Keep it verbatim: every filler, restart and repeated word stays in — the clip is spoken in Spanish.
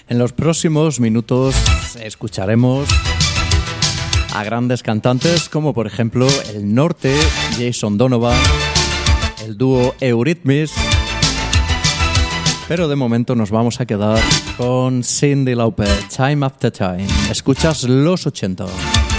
En los próximos minutos escucharemos a grandes cantantes como por ejemplo El Norte, Jason Donovan, el dúo Eurythmics, pero de momento nos vamos a quedar con Cyndi Lauper, Time After Time. Escuchas los ochenta.